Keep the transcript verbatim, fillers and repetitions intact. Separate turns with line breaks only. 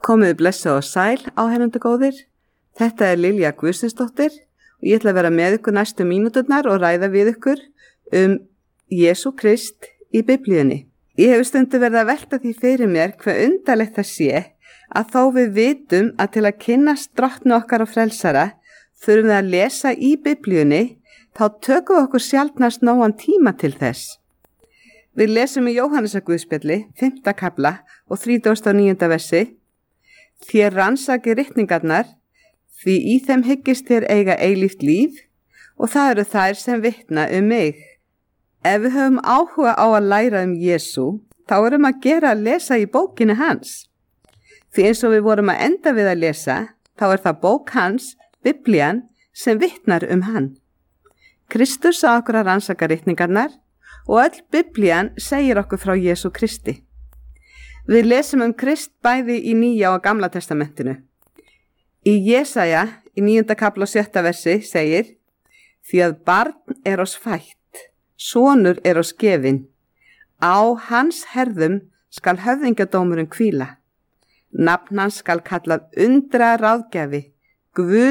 Komiði blessa og sæl áheyrendur góðir. Þetta er Lilja Guðsteinsdóttir og ég ætla að vera með ykkur næstu mínúturnar og ræða við ykkur um Jesú Krist í Biblíunni. Ég hef stundu verið að velta því fyrir mér hve undarlegt það sé að þó við vitum að til að kynnast drottni okkar og frelsara þurfum við að lesa í Biblíunni, þá tökum við okkur sjaldnast nógan tíma til þess. Við lesum í Jóhannesarguðspjalli, fimmta kafla og þrítugasta og níunda versi: Þér rannsakið ritningarnar, því í þeim hyggist þér eiga eilíft líf, og það eru þær sem vitna um mig. Ef við höfum áhuga á að læra um Jesú, þá erum að gera að lesa í bókinni hans. Því eins og við vorum að enda við að lesa, þá er það bók hans, Biblían, sem vitnar um hann. Kristus sá okkur að rannsaka ritningarnar og öll Biblían segir okkur frá Jesú Kristi. Við lesum um Krist bæði í Nýja og Gamla testamentinu. Í Jesaja, í níunda kafla og sjötta versi, segir: Því að barn er oss fætt, sonur er oss gefinn, á hans herðum skal höfðingjadómurinn hvíla. Nafn hans skal kallað undra ráðgjafi, Guð